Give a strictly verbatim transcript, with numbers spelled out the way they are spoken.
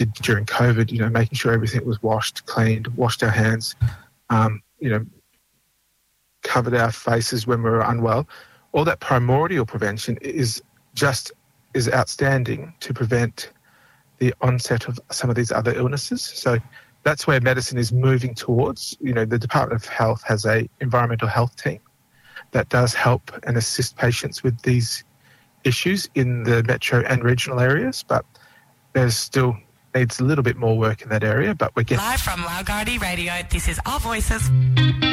did during COVID, you know, making sure everything was washed, cleaned, washed our hands, um, you know, covered our faces when we were unwell. All that primordial prevention is just is outstanding to prevent the onset of some of these other illnesses. So that's where medicine is moving towards. You know, the Department of Health has a environmental health team that does help and assist patients with these issues in the metro and regional areas, but there's still needs a little bit more work in that area, but we're getting... Live from Laogardi Radio, this is Our Voices.